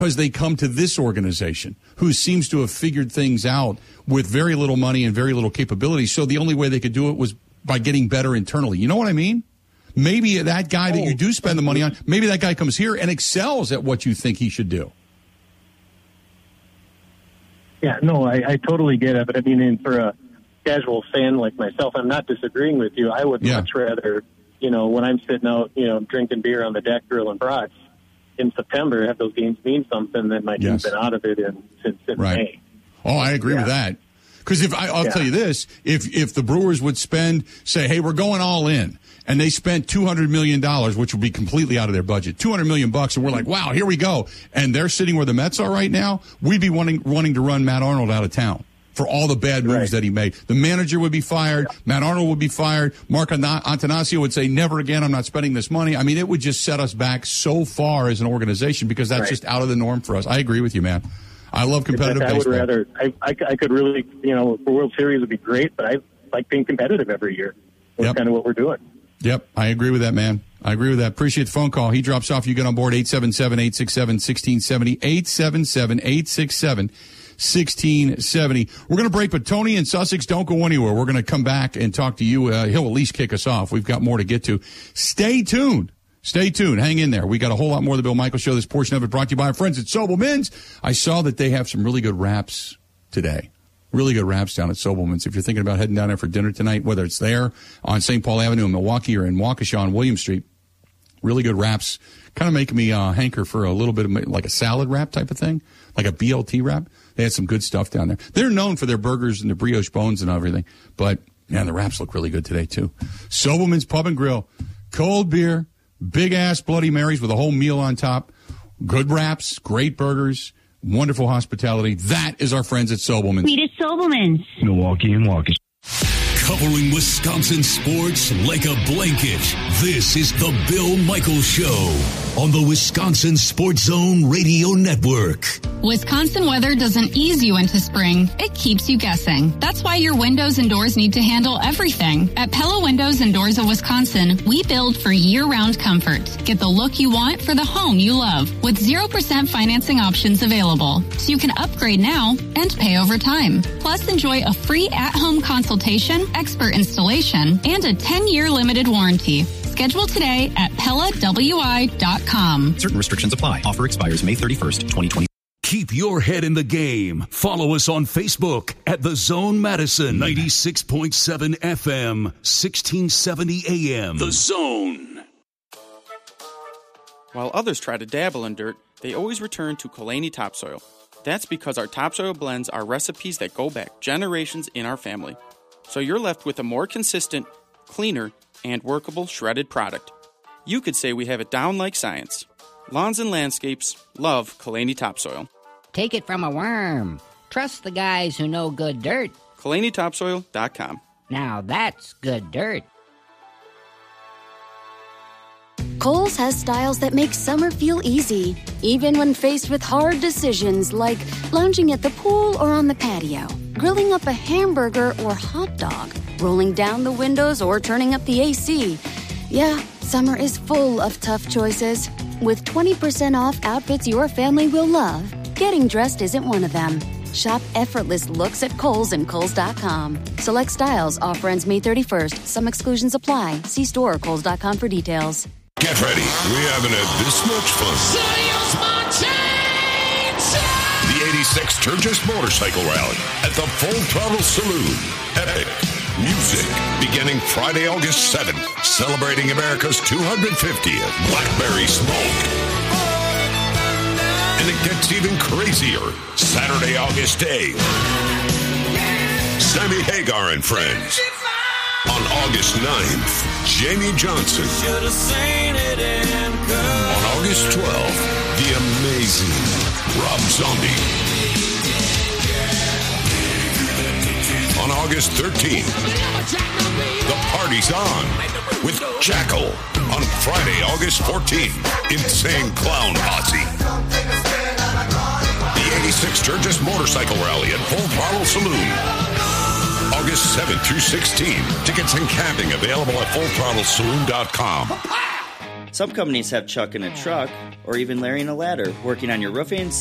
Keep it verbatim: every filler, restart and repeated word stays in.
because they come to this organization, who seems to have figured things out with very little money and very little capability. So the only way they could do it was by getting better internally. You know what I mean? Maybe that guy that you do spend the money on, maybe that guy comes here and excels at what you think he should do. Yeah, no, I, I totally get it. But I mean, for a casual fan like myself, I'm not disagreeing with you. I would yeah. much rather, you know, when I'm sitting out, you know, drinking beer on the deck, grilling brats in September, have those games mean something that my team's yes. been out of it in, since, since right. May. Oh, I agree yeah. with that. Because if I, I'll yeah. tell you this, if if the Brewers would spend, say, hey, we're going all in, and they spent two hundred million dollars, which would be completely out of their budget, two hundred million dollars bucks, and we're like, wow, here we go, and they're sitting where the Mets are right now, we'd be wanting wanting to run Matt Arnold out of town for all the bad moves right. that he made. The manager would be fired. Yeah. Matt Arnold would be fired. Mark Antanasio would say, never again, I'm not spending this money. I mean, it would just set us back so far as an organization because that's right. just out of the norm for us. I agree with you, man. I love competitive I baseball. would rather, I, I, I could really, you know, the World Series would be great, but I like being competitive every year. That's yep. kind of what we're doing. Yep, I agree with that, man. I agree with that. Appreciate the phone call. He drops off. You get on board, eight seven seven, eight six seven, one six seven zero, eight seven seven, eight six seven, one six seven zero. We're going to break, but Tony and Sussex, don't go anywhere. We're going to come back and talk to you. Uh, he'll at least kick us off. We've got more to get to. Stay tuned. Stay tuned. Hang in there. We got a whole lot more of the Bill Michaels Show. This portion of it brought to you by our friends at Sobelman's. I saw that they have some really good wraps today. Really good wraps down at Sobelman's. If you're thinking about heading down there for dinner tonight, whether it's there on Saint Paul Avenue in Milwaukee or in Waukesha on William Street, really good wraps. Kind of make me uh, hanker for a little bit of like a salad wrap type of thing, like a B L T wrap. They had some good stuff down there. They're known for their burgers and their brioche bones and everything, but man, the wraps look really good today too. Sobelman's Pub and Grill, cold beer, big-ass Bloody Marys with a whole meal on top, good wraps, great burgers, wonderful hospitality. That is our friends at Sobelman's. Meet at Sobelman's. Milwaukee and Waukesha. Covering Wisconsin sports like a blanket, this is the Bill Michaels Show on the Wisconsin Sports Zone Radio Network. Wisconsin weather doesn't ease you into spring. It keeps you guessing. That's why your windows and doors need to handle everything. At Pella Windows and Doors of Wisconsin, we build for year-round comfort. Get the look you want for the home you love with zero percent financing options available. So you can upgrade now and pay over time. Plus, enjoy a free at-home consultation, expert installation, and a ten-year limited warranty. Schedule today at Pella W I dot com. Certain restrictions apply. Offer expires May thirty-first, twenty twenty. Keep your head in the game. Follow us on Facebook at The Zone Madison, ninety-six point seven F M, sixteen seventy A M. The Zone. While others try to dabble in dirt, they always return to Kalani Topsoil. That's because our topsoil blends are recipes that go back generations in our family. So you're left with a more consistent, cleaner, and workable shredded product. You could say we have it down like science. Lawns and landscapes love Kalani Topsoil. Take it from a worm. Trust the guys who know good dirt. Kalani Topsoil dot com. Now that's good dirt. Kohl's has styles that make summer feel easy, even when faced with hard decisions like lounging at the pool or on the patio, grilling up a hamburger or hot dog, rolling down the windows or turning up the A C. Yeah, summer is full of tough choices. With twenty percent off outfits your family will love, getting dressed isn't one of them. Shop effortless looks at Kohl's and Kohl's dot com. Select styles. Offer ends May thirty-first. Some exclusions apply. See store or Kohl's dot com for details. Get ready. We haven't had this much fun. The eighty-six Sturgis Motorcycle Rally at the Full Throttle Saloon. Epic music beginning Friday, August seventh. Celebrating America's two hundred fiftieth Blackberry Smoke. And it gets even crazier. Saturday, August eighth. Sammy Hagar and Friends. On August ninth, Jamie Johnson. On August twelfth, the amazing Rob Zombie. On August thirteenth, the party's on with Jackal. On Friday, August fourteenth, Insane Clown Posse. The eighty-six Sturgis Motorcycle Rally at Full Throttle Saloon. August seventh through sixteenth. Tickets and camping available at full throttle saloon dot com. Some companies have Chuck in a truck, or even Larry in a ladder, working on your roofing,